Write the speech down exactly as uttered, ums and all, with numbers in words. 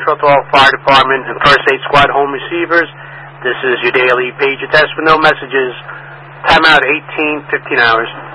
Central to all Fire Department and First Aid Squad home receivers. This is your daily pager test with no messages. Timeout eighteen, fifteen hours.